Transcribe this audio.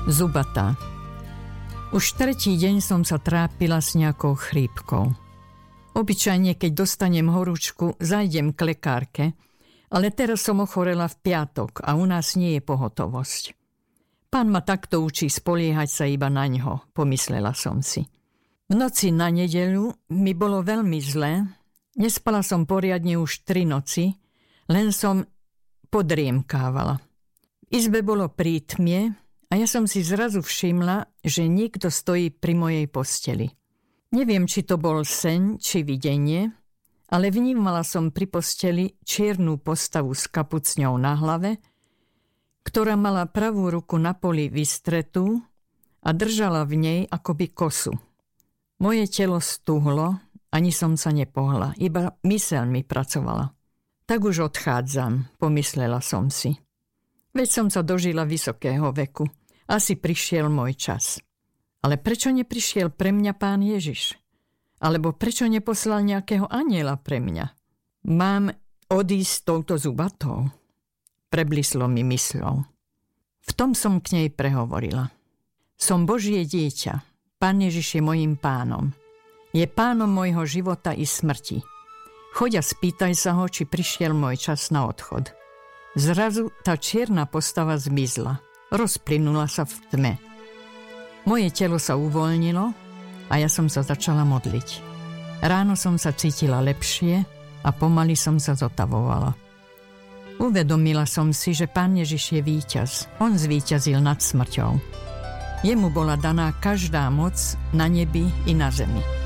Zubatá. Už tretí deň som sa trápila s nejakou chrípkou. Obyčajne, keď dostanem horúčku, zajdem k lekárke, ale teraz som ochorela v piatok a u nás nie je pohotovosť. Pán ma takto učí spoliehať sa iba na ňo, pomyslela som si. V noci na nedeľu mi bolo veľmi zlé, nespala som poriadne už 3 noci, len som podriemkávala. V izbe bolo prítmie a ja som si zrazu všimla, že niekto stojí pri mojej posteli. Neviem, či to bol sen, či videnie, ale vnímala som pri posteli čiernu postavu s kapucňou na hlave, ktorá mala pravú ruku na poli vystretú a držala v nej akoby kosu. Moje telo stuhlo, ani som sa nepohla, iba myseľ mi pracovala. Tak už odchádzam, pomyslela som si. Veď som sa dožila vysokého veku. Asi prišiel môj čas. Ale prečo neprišiel pre mňa Pán Ježiš? Alebo prečo neposlal nejakého anjela pre mňa? Mám odísť s touto zubatou? Preblislo mi mysľou. V tom som k nej prehovorila. Som Božie dieťa. Pán Ježiš je mojím pánom. Je pánom môjho života i smrti. Choď a spýtaj sa ho, či prišiel môj čas na odchod. Zrazu tá čierna postava zmizla. Rozplynula sa v tme. Moje telo sa uvoľnilo a ja som sa začala modliť. Ráno som sa cítila lepšie a pomaly som sa zotavovala. Uvedomila som si, že Pán Ježiš je víťaz. On zvíťazil nad smrťou. Jemu bola daná každá moc na nebi i na zemi.